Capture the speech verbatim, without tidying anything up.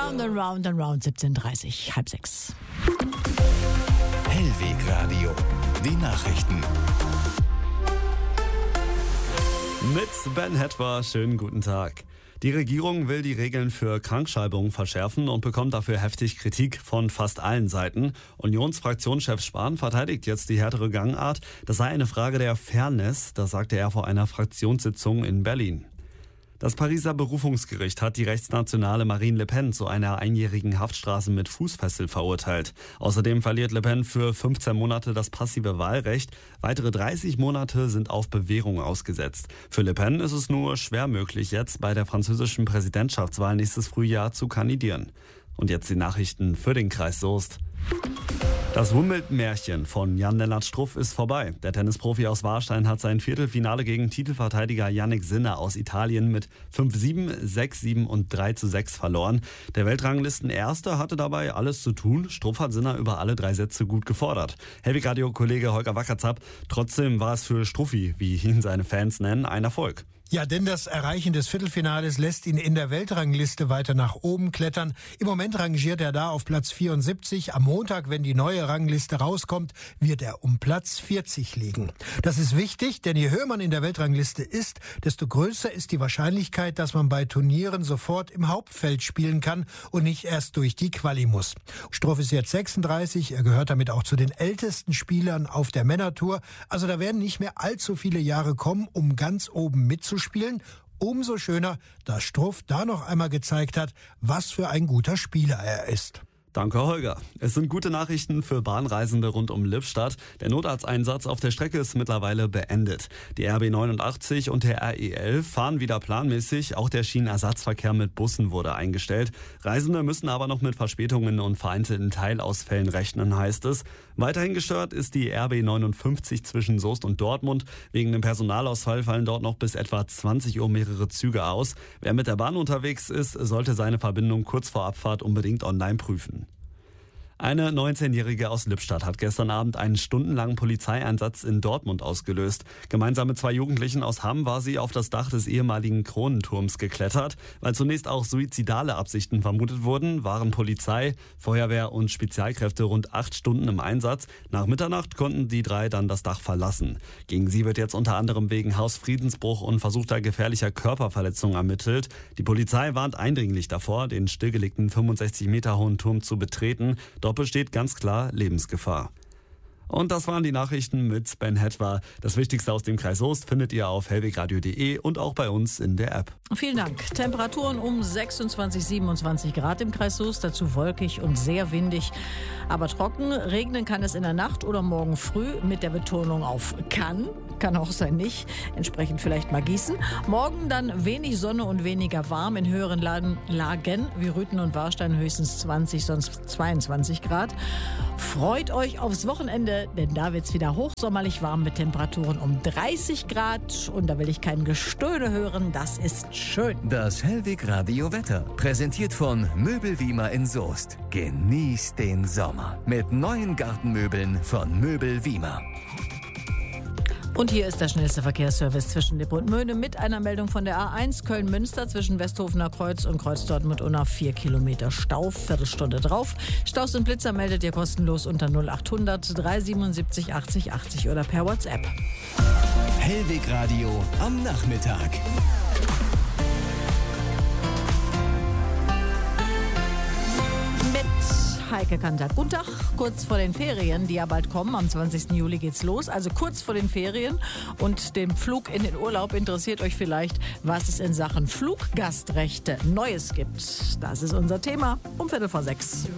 Round and round and round, siebzehn Uhr dreißig, halb sechs. Hellweg Radio, die Nachrichten. Mit Ben Hetwer, schönen guten Tag. Die Regierung will die Regeln für Krankschreibungen verschärfen und bekommt dafür heftig Kritik von fast allen Seiten. Unionsfraktionschef Spahn verteidigt jetzt die härtere Gangart. Das sei eine Frage der Fairness, das sagte er vor einer Fraktionssitzung in Berlin. Das Pariser Berufungsgericht hat die rechtsnationale Marine Le Pen zu einer einjährigen Haftstrafe mit Fußfessel verurteilt. Außerdem verliert Le Pen für fünfzehn Monate das passive Wahlrecht. Weitere dreißig Monate sind auf Bewährung ausgesetzt. Für Le Pen ist es nur schwer möglich, jetzt bei der französischen Präsidentschaftswahl nächstes Frühjahr zu kandidieren. Und jetzt die Nachrichten für den Kreis Soest. Das Wimbledon-Märchen von Jan-Lennart Struff ist vorbei. Der Tennisprofi aus Warstein hat sein Viertelfinale gegen Titelverteidiger Jannik Sinner aus Italien mit fünf zu sieben, sechs zu sieben und drei zu sechs verloren. Der Weltranglisten-Erste hatte dabei alles zu tun. Struff hat Sinner über alle drei Sätze gut gefordert. Hellweg-Radio-Kollege Holger Wackerzapp, trotzdem war es für Struffi, wie ihn seine Fans nennen, ein Erfolg. Ja, denn das Erreichen des Viertelfinales lässt ihn in der Weltrangliste weiter nach oben klettern. Im Moment rangiert er da auf Platz vierundsiebzig. Am Montag, wenn die neue Rangliste rauskommt, wird er um Platz vierzig liegen. Das ist wichtig, denn je höher man in der Weltrangliste ist, desto größer ist die Wahrscheinlichkeit, dass man bei Turnieren sofort im Hauptfeld spielen kann und nicht erst durch die Quali muss. Struff ist jetzt sechsunddreißig, er gehört damit auch zu den ältesten Spielern auf der Männertour. Also da werden nicht mehr allzu viele Jahre kommen, um ganz oben mitzuspielen. Spielen. Umso schöner, dass Struff da noch einmal gezeigt hat, was für ein guter Spieler er ist. Danke, Holger. Es sind gute Nachrichten für Bahnreisende rund um Lippstadt. Der Notarzteinsatz auf der Strecke ist mittlerweile beendet. Die R B neunundachtzig und der R E elf fahren wieder planmäßig. Auch der Schienenersatzverkehr mit Bussen wurde eingestellt. Reisende müssen aber noch mit Verspätungen und vereinzelten Teilausfällen rechnen, heißt es. Weiterhin gestört ist die R B neunundfünfzig zwischen Soest und Dortmund. Wegen dem Personalausfall fallen dort noch bis etwa zwanzig Uhr mehrere Züge aus. Wer mit der Bahn unterwegs ist, sollte seine Verbindung kurz vor Abfahrt unbedingt online prüfen. Eine neunzehnjährige aus Lippstadt hat gestern Abend einen stundenlangen Polizeieinsatz in Dortmund ausgelöst. Gemeinsam mit zwei Jugendlichen aus Hamm war sie auf das Dach des ehemaligen Kronenturms geklettert. Weil zunächst auch suizidale Absichten vermutet wurden, waren Polizei, Feuerwehr und Spezialkräfte rund acht Stunden im Einsatz. Nach Mitternacht konnten die drei dann das Dach verlassen. Gegen sie wird jetzt unter anderem wegen Hausfriedensbruch und versuchter gefährlicher Körperverletzung ermittelt. Die Polizei warnt eindringlich davor, den stillgelegten fünfundsechzig Meter hohen Turm zu betreten. Dort besteht ganz klar Lebensgefahr. Und das waren die Nachrichten mit Ben Hetwer. Das Wichtigste aus dem Kreis Soest findet ihr auf hellwegradio punkt de und auch bei uns in der App. Vielen Dank. Temperaturen um sechsundzwanzig, siebenundzwanzig Grad im Kreis Soest, dazu wolkig und sehr windig. Aber trocken, regnen kann es in der Nacht oder morgen früh mit der Betonung auf kann. Kann auch sein nicht, entsprechend vielleicht mal gießen. Morgen dann wenig Sonne und weniger warm, in höheren Lagen, Lagen wie Rüthen und Warstein höchstens zwanzig, sonst zweiundzwanzig Grad. Freut euch aufs Wochenende, denn da wird's wieder hochsommerlich warm mit Temperaturen um dreißig Grad. Und da will ich kein Gestöhne hören, das ist schön. Das Hellweg Radio Wetter, präsentiert von Möbelwiemer in Soest. Genießt den Sommer mit neuen Gartenmöbeln von Möbelwiemer. Und hier ist der schnellste Verkehrsservice zwischen Lippe und Möhne mit einer Meldung von der A eins Köln-Münster zwischen Westhofener Kreuz und Kreuz Dortmund-Unna. Vier Kilometer Stau, Viertelstunde drauf. Staus und Blitzer meldet ihr kostenlos unter null achthundert, dreihundertsiebenundsiebzig, achtzig achtzig oder per WhatsApp. Hellweg Radio am Nachmittag. Heike Kanter. Guten Tag, kurz vor den Ferien, die ja bald kommen. Am zwanzigsten Juli geht's los, also kurz vor den Ferien und dem Flug in den Urlaub interessiert euch vielleicht, was es in Sachen Fluggastrechte Neues gibt. Das ist unser Thema um Viertel vor sechs.